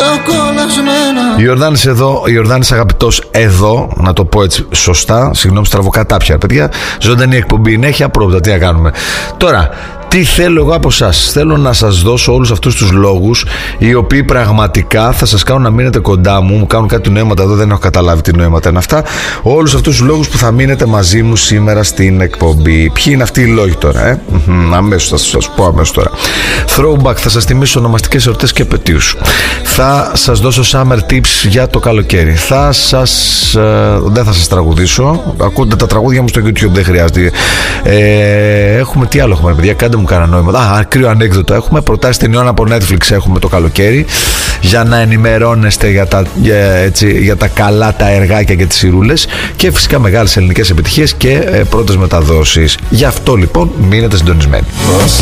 Ιορδάνης εδώ, Ιορδάνης αγαπητός εδώ, να το πω έτσι σωστά. Συγγνώμη, στραβοκατάπια, παιδιά. Ζωντανή εκπομπή είναι, έχει απρόπτα. Τι να κάνουμε τώρα. Τι θέλω εγώ από εσάς? Θέλω να σας δώσω όλους αυτούς τους λόγους οι οποίοι πραγματικά θα σας κάνουν να μείνετε κοντά μου. Μου κάνουν κάτι νοήματα εδώ, δεν έχω καταλάβει τι νοήματα είναι αυτά. Όλους αυτούς τους λόγους που θα μείνετε μαζί μου σήμερα στην εκπομπή. Ποιοι είναι αυτοί οι λόγοι τώρα, αμέσως θα σας πω αμέσως τώρα. Throwback, θα σας θυμίσω ονομαστικές εορτές και επετείους. Θα σας δώσω summer tips για το καλοκαίρι. Δεν θα σας τραγουδήσω. Ακούτε τα τραγούδια μου στο YouTube, δεν χρειάζεται. Έχουμε τι άλλο έχουμε, παιδιά? Κάντε μου κανένα νόημα. Ακραίο ανέκδοτο έχουμε. Προτάσεις ταινιών από Netflix έχουμε το καλοκαίρι. Για να ενημερώνεστε για τα καλά τα εργάκια και τις σειρούλες. Και φυσικά μεγάλες ελληνικές επιτυχίες και πρώτες μεταδόσεις. Γι' αυτό λοιπόν μείνετε συντονισμένοι.